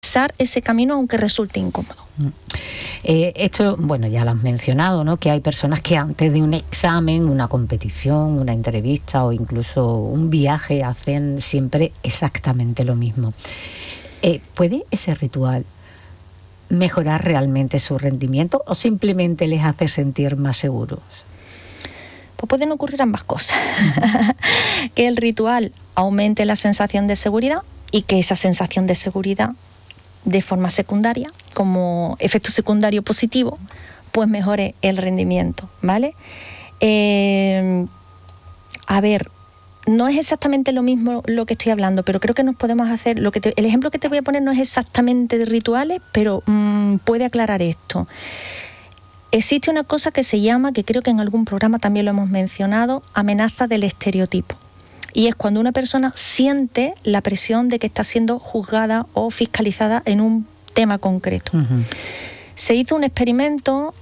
ese camino aunque resulte incómodo. Esto, bueno, ya lo has mencionado, ¿no? Que hay personas que antes de un examen, una competición, una entrevista o incluso un viaje hacen siempre exactamente lo mismo. ¿Puede ese ritual mejorar realmente su rendimiento o simplemente les hace sentir más seguros? Pues pueden ocurrir ambas cosas. Que el ritual aumente la sensación de seguridad y que esa sensación de seguridad, de forma secundaria, como efecto secundario positivo, pues mejore el rendimiento, ¿vale? A ver, no es exactamente lo mismo lo que estoy hablando, pero creo que nos podemos hacer, el ejemplo que te voy a poner no es exactamente de rituales, pero puede aclarar esto. Existe una cosa que se llama, que creo que en algún programa también lo hemos mencionado, amenaza del estereotipo. Y es cuando una persona siente la presión de que está siendo juzgada o fiscalizada en un tema concreto. Uh-huh. Se hizo un experimento,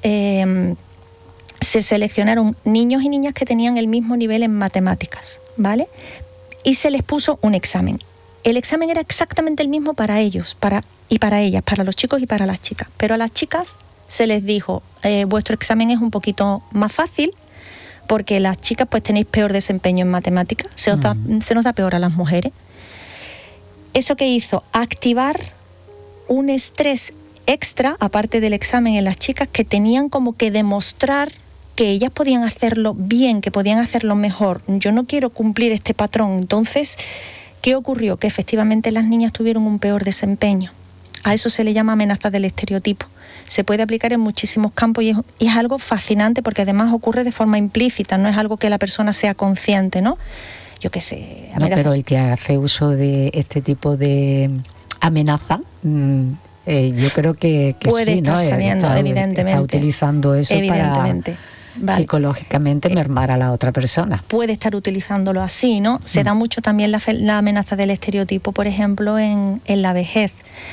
se seleccionaron niños y niñas que tenían el mismo nivel en matemáticas, ¿vale? Y se les puso un examen. El examen era exactamente el mismo para ellos y para ellas, para los chicos y para las chicas. Pero a las chicas se les dijo, vuestro examen es un poquito más fácil, porque las chicas pues tenéis peor desempeño en matemáticas, se nos da peor a las mujeres. ¿Eso qué hizo? Activar un estrés extra, aparte del examen en las chicas, que tenían como que demostrar que ellas podían hacerlo bien, que podían hacerlo mejor. Yo no quiero cumplir este patrón. Entonces, ¿qué ocurrió? Que efectivamente las niñas tuvieron un peor desempeño. A eso se le llama amenaza del estereotipo. Se puede aplicar en muchísimos campos y es algo fascinante porque además ocurre de forma implícita, no es algo que la persona sea consciente, ¿no? Yo qué sé. No, pero el que hace uso de este tipo de amenaza, yo creo que puede sí, estar ¿no? Evidentemente. Está utilizando eso Evidentemente. Para psicológicamente mermar a la otra persona. Puede estar utilizándolo así, ¿no? Se da mucho también la amenaza del estereotipo, por ejemplo, en la vejez.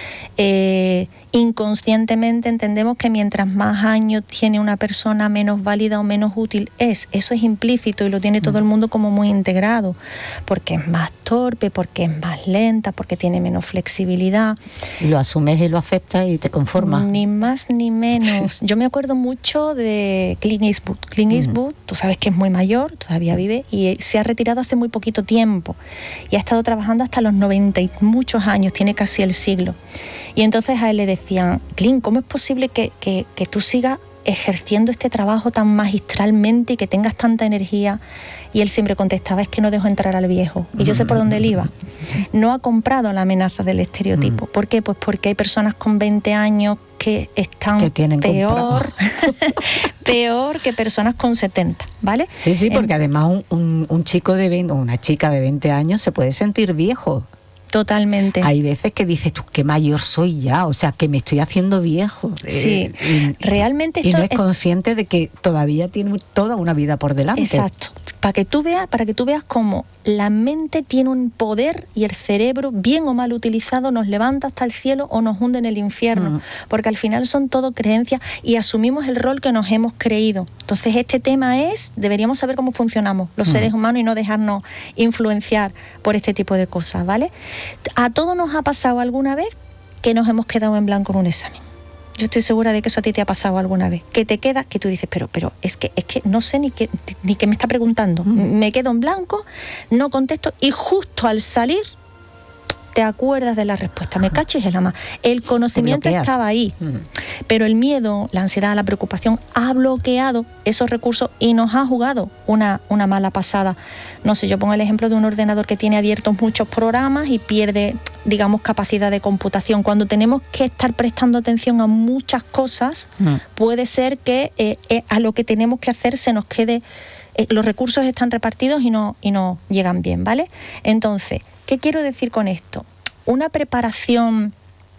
Inconscientemente entendemos que mientras más años tiene una persona, menos válida o menos útil es. Eso es implícito y lo tiene todo el mundo como muy integrado, porque es más torpe, porque es más lenta, porque tiene menos flexibilidad. Y lo asumes y lo aceptas y te conformas. Ni más ni menos. Yo me acuerdo mucho de Clint Eastwood. Clint Eastwood, tú sabes que es muy mayor, todavía vive, y se ha retirado hace muy poquito tiempo. Y ha estado trabajando hasta los 90 y muchos años, tiene casi el siglo. Y entonces a él le decían, Clint, ¿cómo es posible que tú sigas ejerciendo este trabajo tan magistralmente y que tengas tanta energía? Y él siempre contestaba, es que no dejo entrar al viejo. Y yo sé por dónde él iba. No ha comprado la amenaza del estereotipo. ¿Por qué? Pues porque hay personas con 20 años que están peor que personas con 70, ¿vale? Sí, porque además un chico de 20 o una chica de 20 años se puede sentir viejo. Totalmente. Hay veces que dices tú, qué mayor soy ya, o sea, que me estoy haciendo viejo. Sí, realmente esto... Y no es consciente de que todavía tiene toda una vida por delante. Exacto. Para que tú veas cómo la mente tiene un poder y el cerebro, bien o mal utilizado, nos levanta hasta el cielo o nos hunde en el infierno. Porque al final son todo creencias y asumimos el rol que nos hemos creído. Entonces este tema deberíamos saber cómo funcionamos los seres humanos y no dejarnos influenciar por este tipo de cosas, ¿vale? A todos nos ha pasado alguna vez que nos hemos quedado en blanco en un examen. Yo estoy segura de que eso a ti te ha pasado alguna vez. Que te quedas, que tú dices, pero es que no sé ni qué me está preguntando. Me quedo en blanco, no contesto y justo al salir te acuerdas de la respuesta. Me caches en la mano. El conocimiento estaba ahí, pero el miedo, la ansiedad, la preocupación ha bloqueado esos recursos y nos ha jugado una mala pasada. No sé, yo pongo el ejemplo de un ordenador que tiene abiertos muchos programas y pierde, digamos, capacidad de computación. Cuando tenemos que estar prestando atención a muchas cosas, puede ser que a lo que tenemos que hacer se nos quede, los recursos están repartidos y no llegan bien, ¿vale? Entonces, ¿qué quiero decir con esto? Una preparación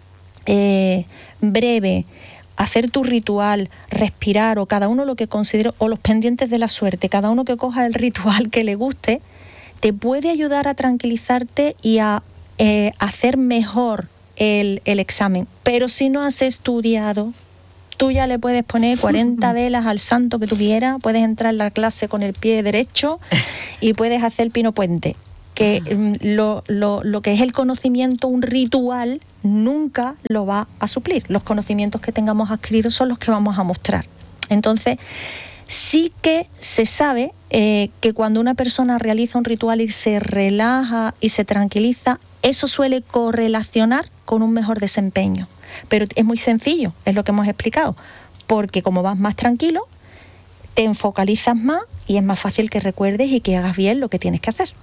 breve, hacer tu ritual, respirar o cada uno lo que considere, o los pendientes de la suerte, cada uno que coja el ritual que le guste, te puede ayudar a tranquilizarte y a hacer mejor el examen. Pero si no has estudiado, tú ya le puedes poner 40 velas al santo que tú quieras, puedes entrar en la clase con el pie derecho y puedes hacer el pino puente. Que lo que es el conocimiento, un ritual, nunca lo va a suplir. Los conocimientos que tengamos adquiridos son los que vamos a mostrar. Entonces, sí que se sabe que cuando una persona realiza un ritual y se relaja y se tranquiliza, eso suele correlacionar con un mejor desempeño. Pero es muy sencillo, es lo que hemos explicado, porque como vas más tranquilo, te enfocalizas más y es más fácil que recuerdes y que hagas bien lo que tienes que hacer.